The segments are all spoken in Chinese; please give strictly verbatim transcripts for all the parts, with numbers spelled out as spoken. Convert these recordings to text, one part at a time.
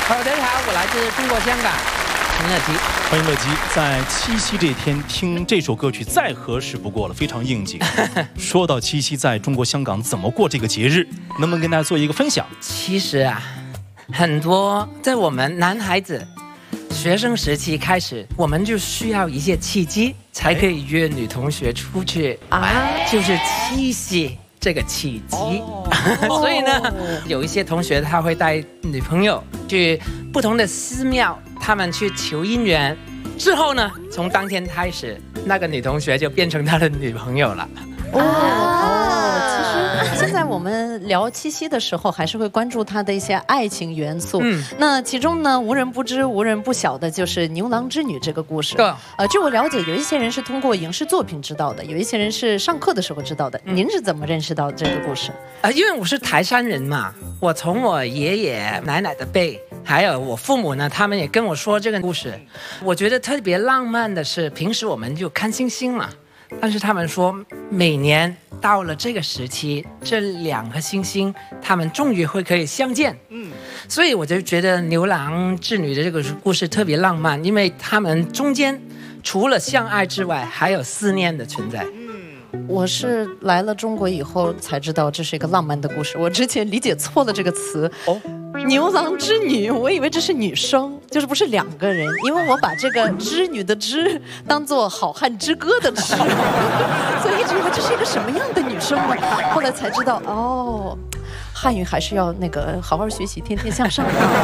Hello， 大家好，我来自中国香港，陈乐基。 欢迎乐基，在七夕这天听这首歌曲再合适不过了，非常应景。说到七夕，在中国香港怎么过这个节日，能不能跟大家做一个分享？ 其实啊，很多在我们男孩子学生时期开始，我们就需要一些契机，才可以约女同学出去啊，就是七夕这个契机。哦、所以呢，有一些同学他会带女朋友去不同的寺庙，他们去求姻缘。之后呢，从当天开始，那个女同学就变成他的女朋友了。 哦哦，其实现在我们聊七夕的时候，还是会关注它的一些爱情元素。嗯，那其中呢，无人不知、无人不晓的就是牛郎织女这个故事。对，呃，据我了解，有一些人是通过影视作品知道的，有一些人是上课的时候知道的。嗯、您是怎么认识到这个故事？ 啊、呃，因为我是台山人嘛，我从我爷爷奶奶的辈。还有我父母呢，他们也跟我说这个故事。我觉得特别浪漫的是，平时我们就看星星嘛，但是他们说每年到了这个时期，这两颗星星他们终于会可以相见。嗯，所以我就觉得牛郎织女的这个故事特别浪漫，因为他们中间除了相爱之外，还有思念的存在。 我是来了中国以后才知道这是一个浪漫的故事，我之前理解错了这个词。哦，牛郎织女，我以为这是女生，就是不是两个人，因为我把这个织女的织当做好汉之歌的织，所以一直以为这是一个什么样的女生呢？后来才知道，哦，汉语还是要那个好好学习，天天向上。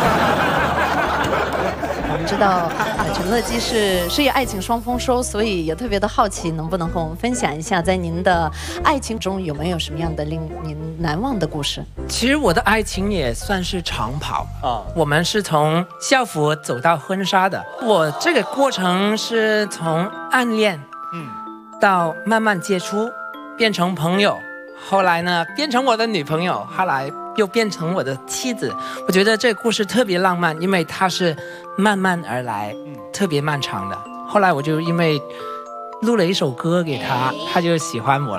我们知道，呃，陈乐基是事业爱情双丰收，所以也特别的好奇，能不能和我们分享一下，在您的爱情中有没有什么样的令您难忘的故事？ 其实我的爱情也算是长跑啊，我们是从校服走到婚纱的。我这个过程是从暗恋，嗯，到慢慢接触，变成朋友，后来呢变成我的女朋友，后来又变成我的妻子。我觉得这个故事特别浪漫，因为它是慢慢而来，特别漫长的。后来我就因为录了一首歌给他，他就喜欢我了。